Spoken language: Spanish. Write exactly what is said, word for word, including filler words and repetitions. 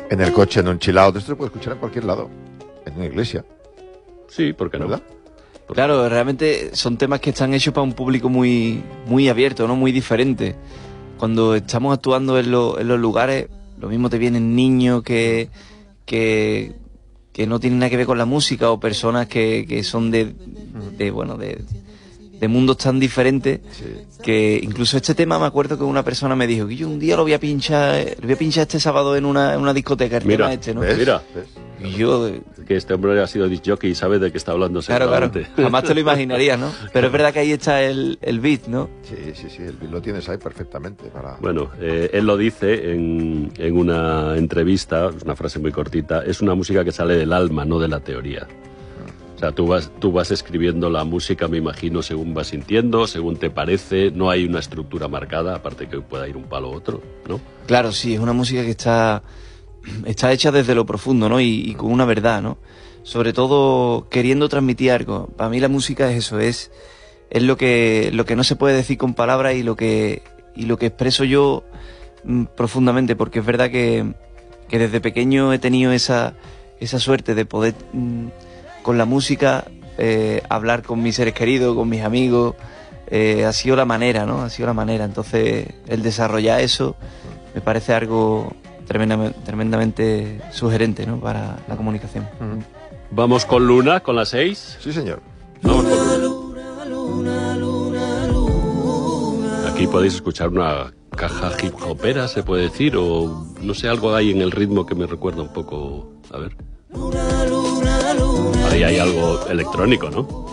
En el coche, en un chill out, esto se puede escuchar en cualquier lado. En una iglesia. Sí, ¿por qué no? ¿Verdad? Claro, realmente son temas que están hechos para un público muy, muy abierto, ¿no? Muy diferente. Cuando estamos actuando en, lo, en los lugares, lo mismo te vienen niños que, que, que no tienen nada que ver con la música, o personas que, que son de, de bueno, de, de mundos tan diferentes, sí. Que incluso este tema me acuerdo que una persona me dijo que yo un día lo voy a pinchar, lo voy a pinchar este sábado en una, en una discoteca, el mira, tema este, ¿no? ¿ves? Mira, y yo... que este hombre ha sido disc jockey y sabe de qué está hablando. Claro, claro, jamás te lo imaginarías, ¿no? Pero es verdad que ahí está el, el beat, ¿no? Sí, sí, sí, el beat lo tienes ahí perfectamente para... Bueno, eh, él lo dice en, en una entrevista, es una frase muy cortita, es una música que sale del alma, no de la teoría. O sea, tú vas, tú vas escribiendo la música, me imagino, según vas sintiendo, según te parece, no hay una estructura marcada, aparte que pueda ir un palo u otro, ¿no? Claro, sí, es una música que está, está hecha desde lo profundo, ¿no? Y, y con una verdad, ¿no? Sobre todo queriendo transmitir algo. Para mí la música es eso, es, es lo que, lo que no se puede decir con palabras y lo que, y lo que expreso yo mm, profundamente, porque es verdad que, que desde pequeño he tenido esa, esa suerte de poder... Mm, con la música, eh, hablar con mis seres queridos, con mis amigos, eh, ha sido la manera, ¿no? Ha sido la manera. Entonces, el desarrollar eso me parece algo tremendamente, tremendamente sugerente, ¿no? Para la comunicación. Vamos con Luna, con las seis. Sí, señor. Vamos con Luna. Aquí podéis escuchar una caja hip hopera, se puede decir, o no sé, algo hay en el ritmo que me recuerda un poco. A ver. Ahí hay algo electrónico, ¿no?